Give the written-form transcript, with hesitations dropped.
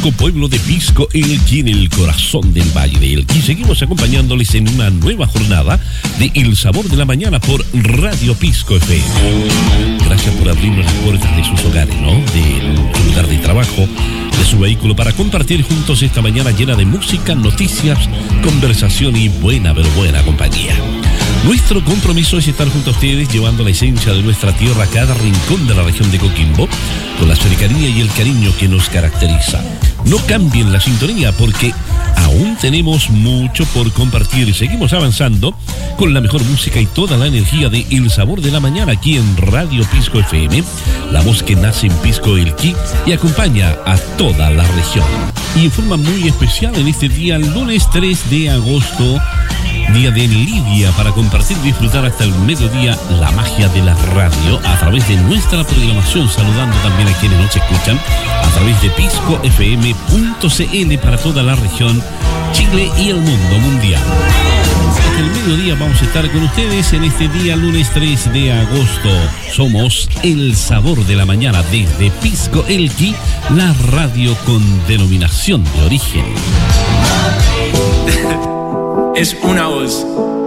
mágico pueblo de Pisco Elqui, en el corazón del Valle de Elqui. Seguimos acompañándoles en una nueva jornada de El Sabor de la Mañana por Radio Pisco FM. Gracias por abrirnos las puertas de sus hogares, ¿no? De su lugar de trabajo, de su vehículo, para compartir juntos esta mañana llena de música, noticias, conversación y buena, pero buena compañía. Nuestro compromiso es estar junto a ustedes llevando la esencia de nuestra tierra a cada rincón de la región de Coquimbo, con la cercanía y el cariño que nos caracteriza. No cambien la sintonía porque aún tenemos mucho por compartir y seguimos avanzando con la mejor música y toda la energía de El Sabor de la Mañana aquí en Radio Pisco FM, la voz que nace en Pisco Elqui y acompaña a toda la región. Y en forma muy especial en este día, lunes 3 de agosto, día de Lidia, para compartir y disfrutar hasta el mediodía la magia de la radio a través de nuestra programación, saludando también a quienes nos escuchan a través de piscofm.cl para toda la región, Chile y el mundo mundial. Hasta el mediodía vamos a estar con ustedes en este día lunes 3 de agosto. Somos El Sabor de la Mañana desde Pisco Elqui, la radio con denominación de origen. Es una voz.